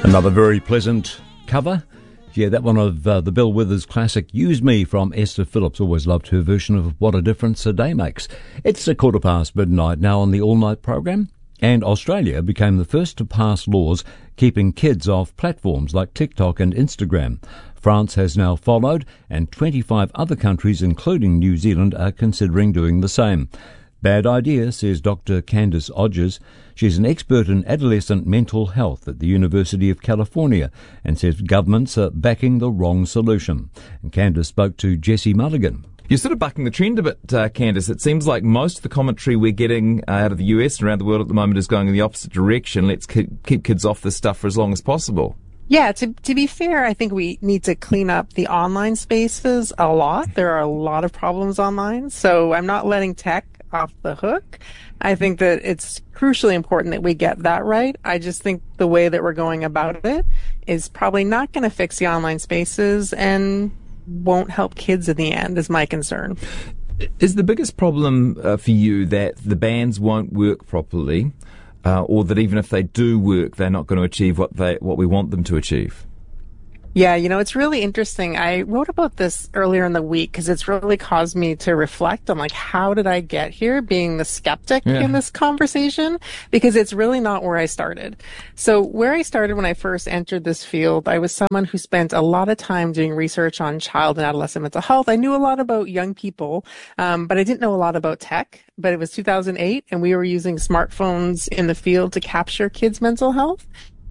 Another very pleasant cover. Yeah, that one of the Bill Withers classic Use Me from Esther Phillips. Always loved her version of What a Difference a Day Makes. It's midnight now on the All Night program. And Australia became the first to pass laws keeping kids off platforms like TikTok and Instagram. France has now followed, and 25 other countries, including New Zealand, are considering doing the same. Bad idea, says Dr. Candice Odgers. She's an expert in adolescent mental health at the University of California and says governments are backing the wrong solution. And Candice spoke to Jesse Mulligan. You're sort of bucking the trend a bit, Candice. It seems like most of the commentary we're getting out of the US and around the world at the moment is going in the opposite direction. Let's keep kids off this stuff for as long as possible. Yeah, to be fair, I think we need to clean up the online spaces a lot. There are a lot of problems online, so I'm not letting tech off the hook. I think that it's crucially important that we get that right. I just think the way that we're going about it is probably not going to fix the online spaces and won't help kids in the end, is my concern. Is the biggest problem for you that the bans won't work properly, or that even if they do work, they're not going to achieve what we want them to achieve? Yeah, it's really interesting. I wrote about this earlier in the week because it's really caused me to reflect on how did I get here being the skeptic in this conversation, because it's really not where I started. So where I started when I first entered this field, I was someone who spent a lot of time doing research on child and adolescent mental health. I knew a lot about young people, but I didn't know a lot about tech. But it was 2008 and we were using smartphones in the field to capture kids' mental health.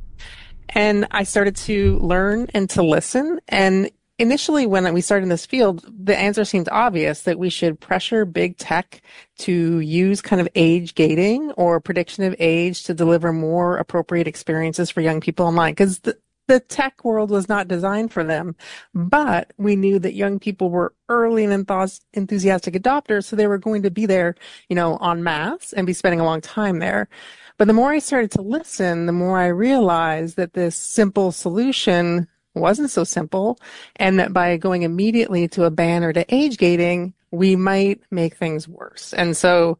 And I started to learn and to listen. And initially, when we started in this field, the answer seemed obvious that we should pressure big tech to use kind of age gating or prediction of age to deliver more appropriate experiences for young people online. Because the tech world was not designed for them. But we knew that young people were early and enthusiastic adopters, so they were going to be there, en masse and be spending a long time there. But the more I started to listen, the more I realized that this simple solution wasn't so simple, and that by going immediately to a ban or to age gating, we might make things worse. And so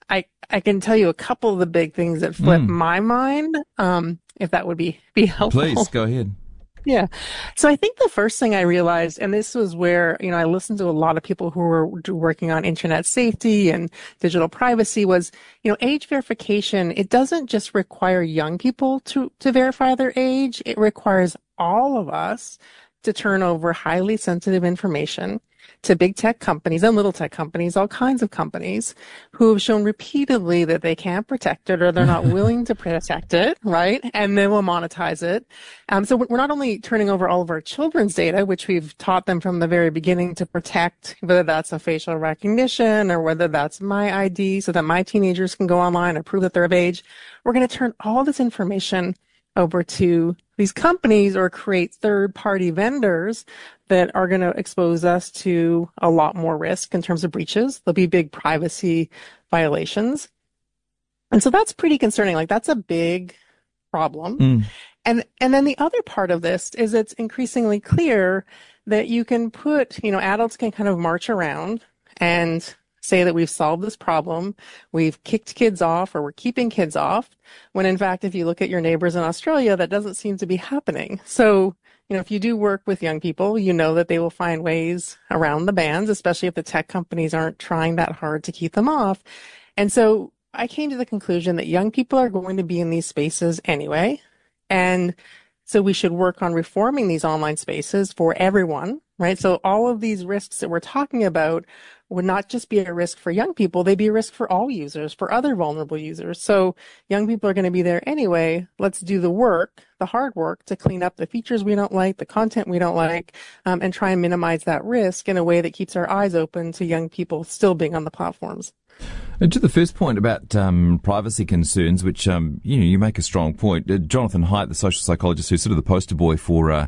I can tell you a couple of the big things that flipped my mind, if that would be helpful. Please, go ahead. Yeah. So I think the first thing I realized, and this was where, I listened to a lot of people who were working on internet safety and digital privacy, was, age verification. It doesn't just require young people to verify their age. It requires all of us to turn over highly sensitive information to big tech companies and little tech companies, all kinds of companies who have shown repeatedly that they can't protect it or they're not willing to protect it, right? And then we'll monetize it. So we're not only turning over all of our children's data, which we've taught them from the very beginning to protect, whether that's a facial recognition or whether that's my ID so that my teenagers can go online and prove that they're of age. We're going to turn all this information over to these companies or create third-party vendors that are going to expose us to a lot more risk in terms of breaches. There'll be big privacy violations. And so that's pretty concerning. That's a big problem. And then the other part of this is it's increasingly clear that you can put, adults can kind of march around and say that we've solved this problem, we've kicked kids off, or we're keeping kids off, when in fact, if you look at your neighbors in Australia, that doesn't seem to be happening. So, if you do work with young people, you know that they will find ways around the bans, especially if the tech companies aren't trying that hard to keep them off. And so I came to the conclusion that young people are going to be in these spaces anyway. And so we should work on reforming these online spaces for everyone, right? So all of these risks that we're talking about would not just be a risk for young people, they'd be a risk for all users, for other vulnerable users. So young people are going to be there anyway. Let's do the work, the hard work, to clean up the features we don't like, the content we don't like, and try and minimize that risk in a way that keeps our eyes open to young people still being on the platforms. And to the first point about privacy concerns, which you make a strong point. Jonathan Haidt, the social psychologist who's sort of the poster boy for,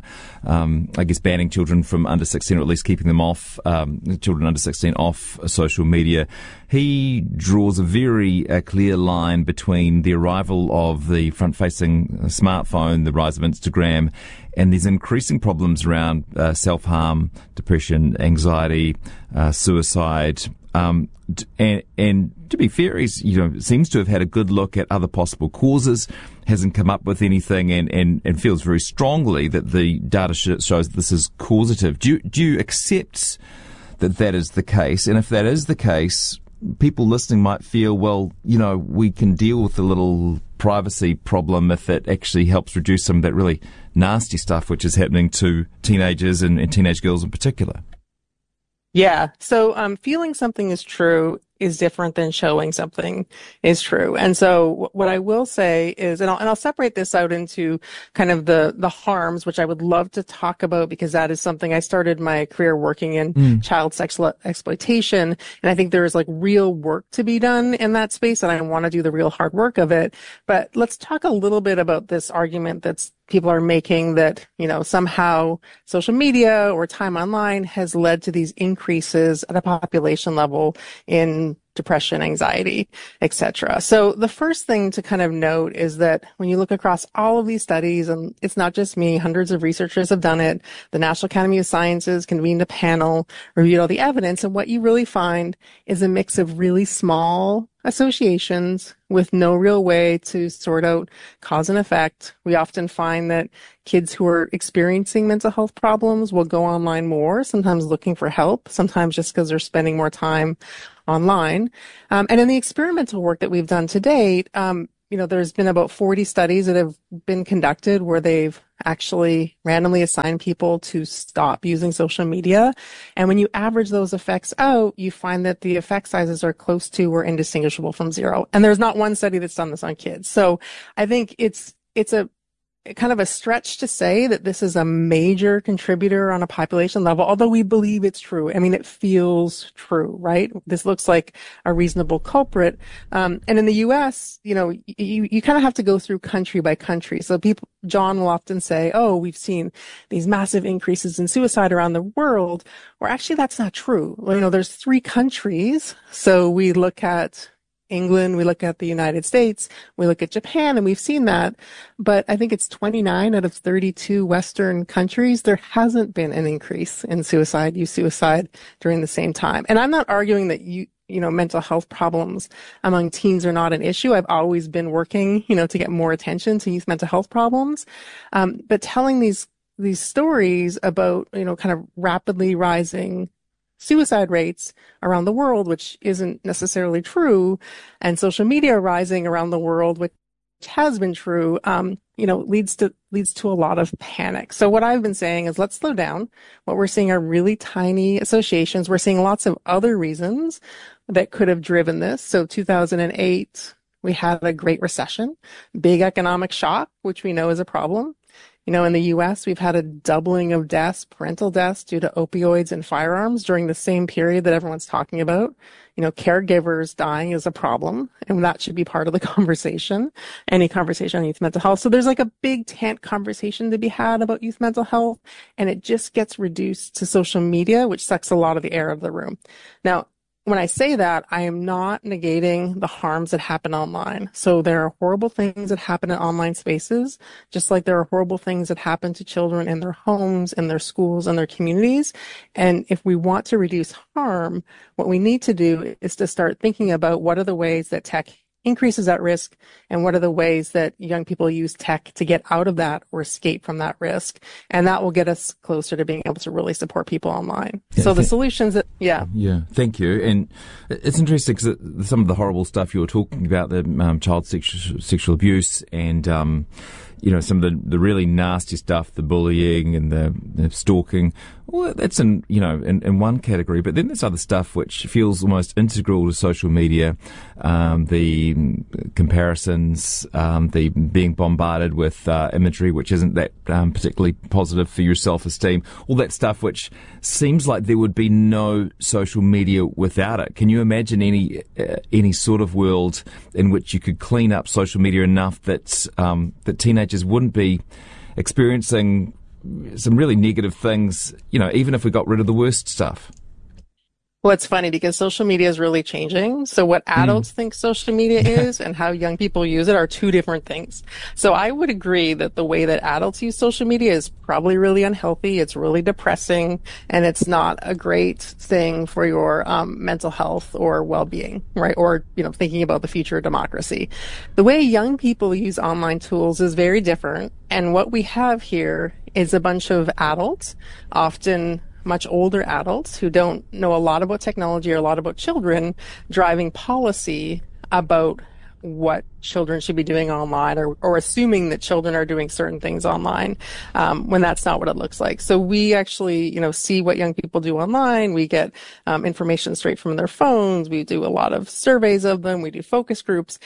banning children from under 16, or at least keeping them off, children under 16 off social media. He draws a very clear line between the arrival of the front-facing smartphone, the rise of Instagram, and these increasing problems around self-harm, depression, anxiety, suicide, And to be fair, he's, seems to have had a good look at other possible causes, hasn't come up with anything, and feels very strongly that the data shows that this is causative. Do you accept that is the case? And if that is the case, people listening might feel, well, we can deal with the little privacy problem if it actually helps reduce some of that really nasty stuff which is happening to teenagers and teenage girls in particular. Yeah. So feeling something is true is different than showing something is true. And so what I will say is, and I'll separate this out into kind of the harms, which I would love to talk about because that is something I started my career working in child sexual exploitation. And I think there is like real work to be done in that space. And I want to do the real hard work of it. But let's talk a little bit about this argument that's people are making that, somehow social media or time online has led to these increases at a population level in depression, anxiety, etc. So the first thing to kind of note is that when you look across all of these studies, and it's not just me, hundreds of researchers have done it, the National Academy of Sciences convened a panel, reviewed all the evidence, and what you really find is a mix of really small associations with no real way to sort out cause and effect. We often find that kids who are experiencing mental health problems will go online more, sometimes looking for help, sometimes just because they're spending more time online. And in the experimental work that we've done to date, there's been about 40 studies that have been conducted where they've actually randomly assigned people to stop using social media. And when you average those effects out, you find that the effect sizes are close to or indistinguishable from zero. And there's not one study that's done this on kids. So I think it's a kind of a stretch to say that this is a major contributor on a population level, although we believe it's true. I mean, it feels true, right? This looks like a reasonable culprit. And in the U.S., you kind of have to go through country by country. So John will often say, oh, we've seen these massive increases in suicide around the world. Or actually, that's not true. Well, there's 3 countries. So we look at England, we look at the United States, we look at Japan, and we've seen that. But I think it's 29 out of 32 Western countries. There hasn't been an increase in youth suicide during the same time. And I'm not arguing that mental health problems among teens are not an issue. I've always been working, to get more attention to youth mental health problems. But telling these stories about, kind of rapidly rising suicide rates around the world, which isn't necessarily true, and social media rising around the world, which has been true, leads to a lot of panic. So what I've been saying is let's slow down. What we're seeing are really tiny associations. We're seeing lots of other reasons that could have driven this. So 2008, we had a Great Recession, big economic shock, which we know is a problem. In the U.S., we've had a doubling of parental deaths due to opioids and firearms during the same period that everyone's talking about. Caregivers dying is a problem, and that should be part of the conversation, any conversation on youth mental health. So there's like a big tent conversation to be had about youth mental health, and it just gets reduced to social media, which sucks a lot of the air out of the room. Now, when I say that, I am not negating the harms that happen online. So there are horrible things that happen in online spaces, just like there are horrible things that happen to children in their homes, in their schools, and their communities. And if we want to reduce harm, what we need to do is to start thinking about what are the ways that tech increases that risk, and what are the ways that young people use tech to get out of that or escape from that risk. And that will get us closer to being able to really support people online. Yeah, so the solutions that, Yeah, thank you. And it's interesting because some of the horrible stuff you were talking about, the child sexual abuse and, some of the really nasty stuff, the bullying and the stalking, well, that's in one category. But then there's other stuff which feels almost integral to social media, the comparisons, the being bombarded with imagery which isn't that particularly positive for your self-esteem, all that stuff which seems like there would be no social media without it. Can you imagine any sort of world in which you could clean up social media enough that teenagers wouldn't be experiencing some really negative things, even if we got rid of the worst stuff? Well, it's funny because social media is really changing. So what adults think social media is and how young people use it are two different things. So I would agree that the way that adults use social media is probably really unhealthy. It's really depressing, and it's not a great thing for your mental health or well-being, right? Or, thinking about the future of democracy. The way young people use online tools is very different. And what we have here is a bunch of adults, often much older adults who don't know a lot about technology or a lot about children, driving policy about what children should be doing online, or assuming that children are doing certain things online, when that's not what it looks like. So we actually, see what young people do online. We get information straight from their phones. We do a lot of surveys of them. We do focus groups.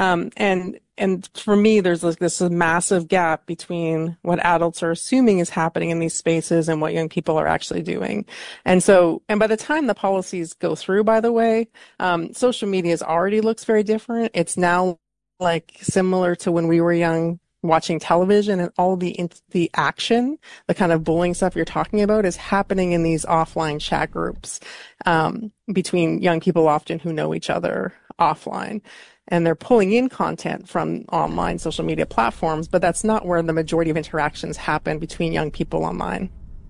And for me, there's this massive gap between what adults are assuming is happening in these spaces and what young people are actually doing. And by the time the policies go through, by the way, social media already looks very different. It's now like similar to when we were young, watching television, and all the action, the kind of bullying stuff you're talking about is happening in these offline chat groups, between young people often who know each other offline. And they're pulling in content from online social media platforms, but that's not where the majority of interactions happen between young people online.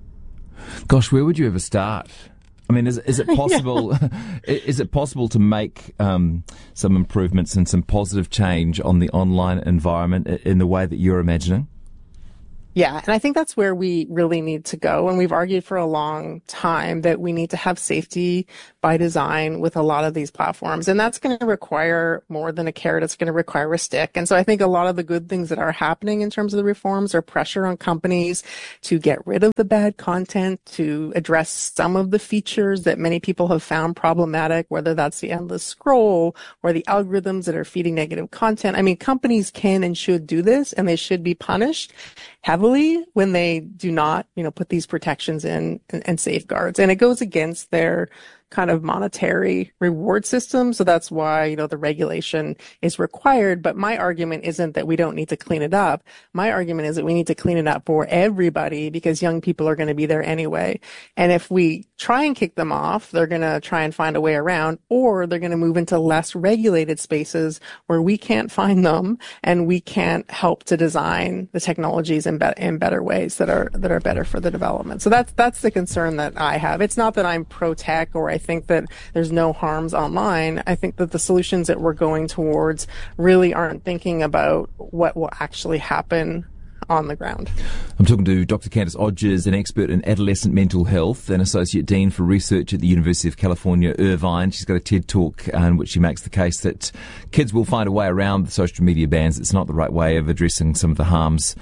Gosh, where would you ever start? I mean, is it possible? Is it possible to make some improvements and some positive change on the online environment in the way that you're imagining? Yeah, and I think that's where we really need to go. And we've argued for a long time that we need to have safety by design with a lot of these platforms. And that's going to require more than a carrot. It's going to require a stick. And so I think a lot of the good things that are happening in terms of the reforms are pressure on companies to get rid of the bad content, to address some of the features that many people have found problematic, whether that's the endless scroll or the algorithms that are feeding negative content. I mean, companies can and should do this, and they should be punished heavily when they do not, put these protections in and safeguards. And it goes against their kind of monetary reward system. So that's why, the regulation is required. But my argument isn't that we don't need to clean it up. My argument is that we need to clean it up for everybody, because young people are going to be there anyway. And if we try and kick them off, they're going to try and find a way around, or they're going to move into less regulated spaces where we can't find them and we can't help to design the technologies in better ways that are better for the development. So that's the concern that I have. It's not that I'm pro-tech or I think that there's no harms online. I think that the solutions that we're going towards really aren't thinking about what will actually happen on the ground. I'm talking to Dr. Candice Odgers, an expert in adolescent mental health and Associate Dean for Research at the University of California, Irvine. She's got a TED Talk in which she makes the case that kids will find a way around the social media bans. It's not the right way of addressing some of the harms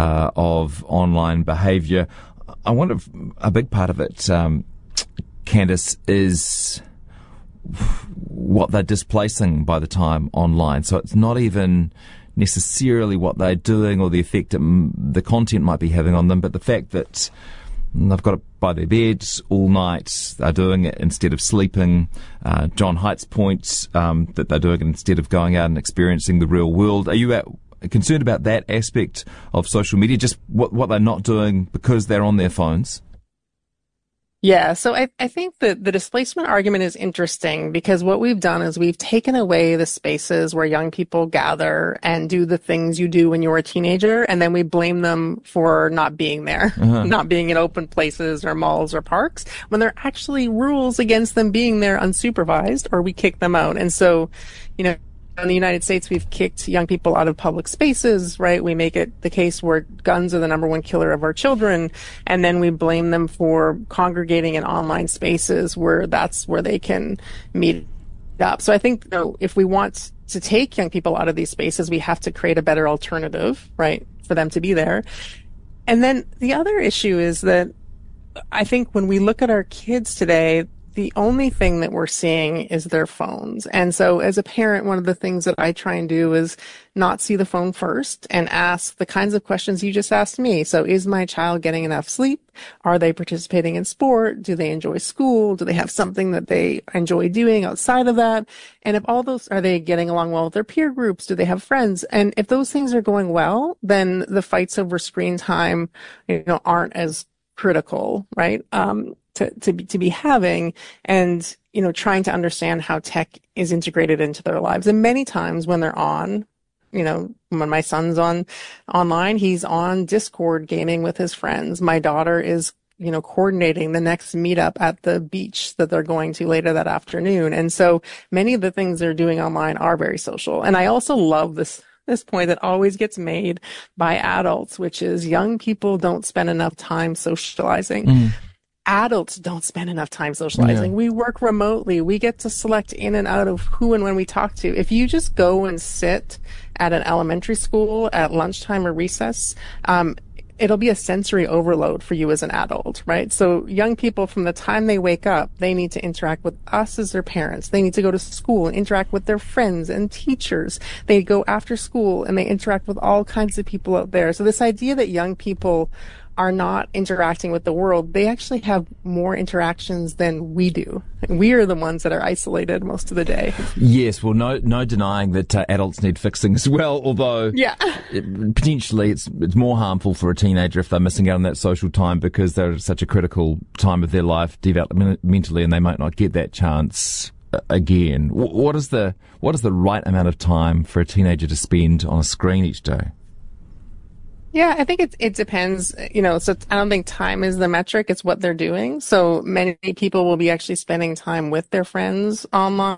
of online behaviour. I wonder if a big part of it, Candice, is what they're displacing by the time online. So it's not even necessarily what they're doing or the effect that the content might be having on them, but the fact that they've got it by their beds all night, they're doing it instead of sleeping. John Haidt's point that they're doing it instead of going out and experiencing the real world. Are you concerned about that aspect of social media, just what they're not doing because they're on their phones? Yeah, so I think that the displacement argument is interesting, because what we've done is we've taken away the spaces where young people gather and do the things you do when you're a teenager, and then we blame them for not being there, not being in open places or malls or parks, when there are actually rules against them being there unsupervised, or we kick them out. And so, in the United States, we've kicked young people out of public spaces, right? We make it the case where guns are the number one killer of our children, and then we blame them for congregating in online spaces where that's where they can meet up. So I think, if we want to take young people out of these spaces, we have to create a better alternative, right, for them to be there. And then the other issue is that I think when we look at our kids today, the only thing that we're seeing is their phones. And so as a parent, one of the things that I try and do is not see the phone first and ask the kinds of questions you just asked me. So is my child getting enough sleep? Are they participating in sport? Do they enjoy school? Do they have something that they enjoy doing outside of that? And if all those, are they getting along well with their peer groups? Do they have friends? And if those things are going well, then the fights over screen time, aren't as critical, right? To be having. And trying to understand how tech is integrated into their lives. And many times when they're on, when my son's online, he's on Discord gaming with his friends. My daughter is, coordinating the next meetup at the beach that they're going to later that afternoon. And so many of the things they're doing online are very social. And I also love this point that always gets made by adults, which is young people don't spend enough time socializing. Adults don't spend enough time socializing. Yeah. We work remotely. We get to select in and out of who and when we talk to. If you just go and sit at an elementary school at lunchtime or recess, it'll be a sensory overload for you as an adult, right? So young people, from the time they wake up, they need to interact with us as their parents. They need to go to school and interact with their friends and teachers. They go after school and they interact with all kinds of people out there. So this idea that young people are not interacting with the world, they actually have more interactions than we do. And we are the ones that are isolated most of the day. Yes, well, no denying that adults need fixing as well, although potentially it's more harmful for a teenager if they're missing out on that social time because they're at such a critical time of their life developmentally and they might not get that chance again. What is the right amount of time for a teenager to spend on a screen each day? Yeah, I think it depends, so I don't think time is the metric, it's what they're doing. So many people will be actually spending time with their friends online.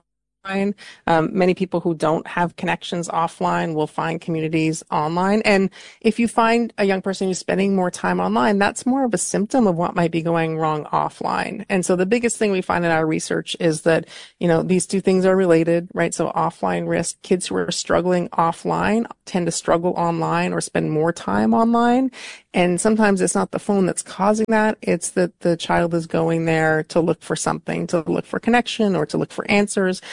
Many people who don't have connections offline will find communities online. And if you find a young person who's spending more time online, that's more of a symptom of what might be going wrong offline. And so the biggest thing we find in our research is that, these two things are related, right? So offline risk, kids who are struggling offline tend to struggle online or spend more time online. And sometimes it's not the phone that's causing that. It's that the child is going there to look for something, to look for connection or to look for answers.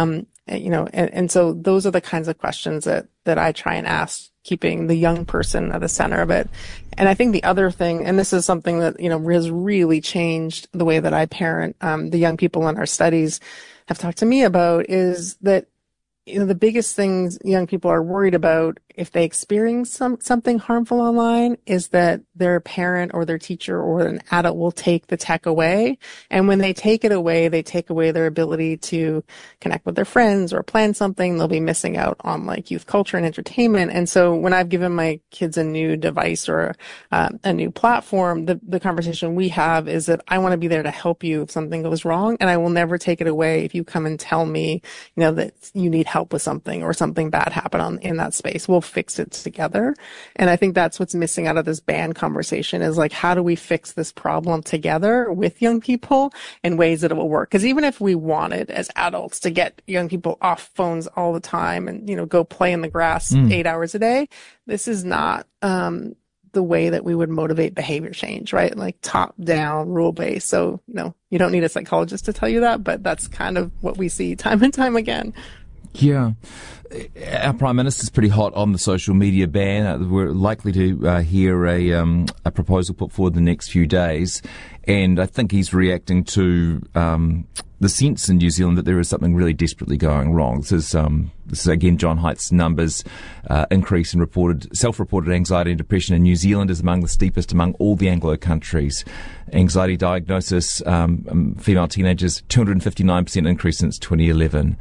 And so those are the kinds of questions that I try and ask, keeping the young person at the center of it. And I think the other thing, and this is something that, has really changed the way that I parent, the young people in our studies have talked to me about, is that the biggest things young people are worried about if they experience something harmful online is that their parent or their teacher or an adult will take the tech away. And when they take it away, they take away their ability to connect with their friends or plan something. They'll be missing out on like youth culture and entertainment. And so when I've given my kids a new device or a new platform, the conversation we have is that I want to be there to help you if something goes wrong. And I will never take it away if you come and tell me, that you need help with something or something bad happened in that space. We'll fix it together. And I think that's what's missing out of this ban conversation is like, how do we fix this problem together with young people in ways that it will work? Because even if we wanted as adults to get young people off phones all the time and, go play in the grass 8 hours a day, this is not, the way that we would motivate behavior change, right? Like top down, rule based. So, you don't need a psychologist to tell you that, but that's kind of what we see time and time again. Yeah. Our Prime Minister's pretty hot on the social media ban. We're likely to hear a proposal put forward in the next few days. And I think he's reacting to the sense in New Zealand that there is something really desperately going wrong. This is again, John Haidt's numbers increase in self-reported anxiety and depression in New Zealand is among the steepest among all the Anglo countries. Anxiety diagnosis, female teenagers, 259% increase since 2011.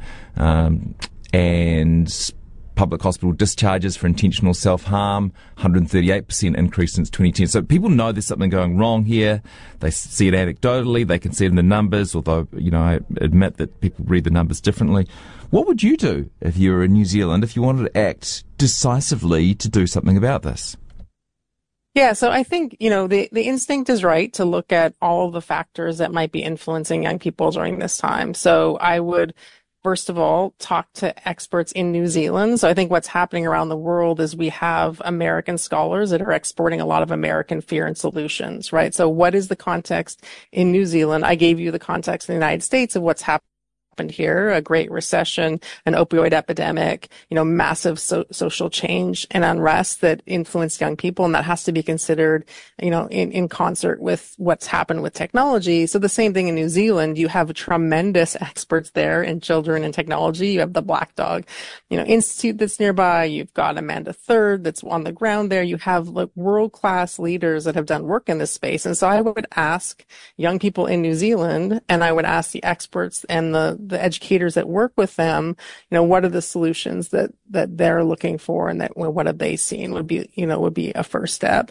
And public hospital discharges for intentional self-harm, 138% increase since 2010. So people know there's something going wrong here. They see it anecdotally. They can see it in the numbers, although, I admit that people read the numbers differently. What would you do if you were in New Zealand, if you wanted to act decisively to do something about this? Yeah, so I think, the instinct is right to look at all the factors that might be influencing young people during this time. So I would, first of all, talk to experts in New Zealand. So I think what's happening around the world is we have American scholars that are exporting a lot of American fear and solutions, right? So what is the context in New Zealand? I gave you the context in the United States of what's happening happened here, a great recession, an opioid epidemic, massive social change and unrest that influenced young people. And that has to be considered, in concert with what's happened with technology. So the same thing in New Zealand, you have tremendous experts there in children and technology. You have the Black Dog, Institute that's nearby. You've got Amanda Third that's on the ground there. You have world-class leaders that have done work in this space. And so I would ask young people in New Zealand, and I would ask the experts and the educators that work with them, what are the solutions that they're looking for, and that what have they seen would be a first step.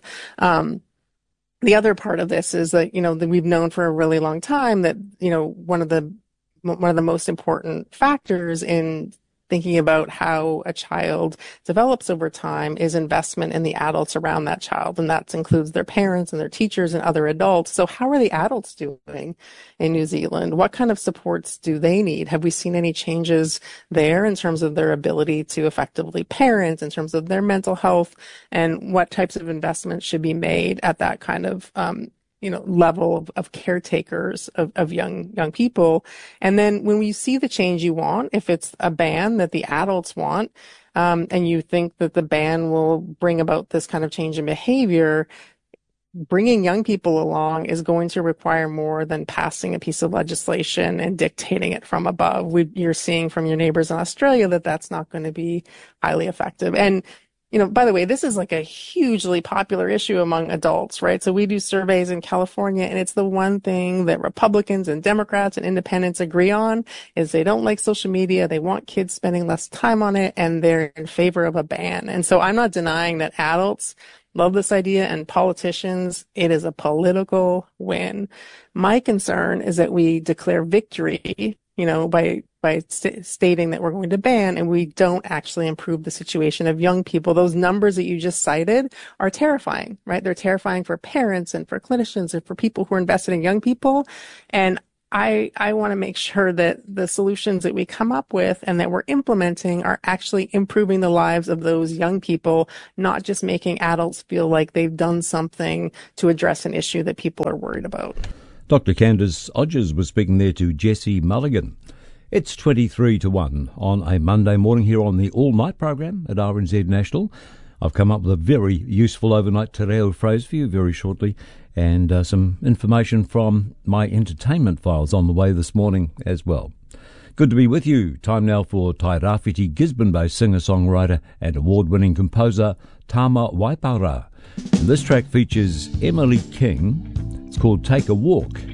The other part of this is that, that we've known for a really long time that, one of the most important factors in thinking about how a child develops over time is investment in the adults around that child. And that includes their parents and their teachers and other adults. So how are the adults doing in New Zealand? What kind of supports do they need? Have we seen any changes there in terms of their ability to effectively parent, in terms of their mental health, and what types of investments should be made at that kind of, level of caretakers of young people. And then when we see the change you want, if it's a ban that the adults want, and you think that the ban will bring about this kind of change in behavior, bringing young people along is going to require more than passing a piece of legislation and dictating it from above. You're seeing from your neighbors in Australia that that's not going to be highly effective. And by the way, this is like a hugely popular issue among adults, right? So we do surveys in California, and it's the one thing that Republicans and Democrats and independents agree on is they don't like social media. They want kids spending less time on it, and they're in favor of a ban. And so I'm not denying that adults love this idea, and politicians, it is a political win. My concern is that we declare victory, by stating that we're going to ban, and we don't actually improve the situation of young people. Those numbers that you just cited are terrifying, right? They're terrifying for parents and for clinicians and for people who are invested in young people. And I want to make sure that the solutions that we come up with and that we're implementing are actually improving the lives of those young people, not just making adults feel like they've done something to address an issue that people are worried about. Dr. Candice Odgers was speaking there to Jesse Mulligan. It's 23-1 on a Monday morning here on the all-night program at RNZ National. I've come up with a very useful overnight te reo phrase for you very shortly, and some information from my entertainment files on the way this morning as well. Good to be with you. Time now for Tairāwhiti Gisborne-based singer-songwriter and award-winning composer Tama Waipara. And this track features Emily King. It's called Take a Walk.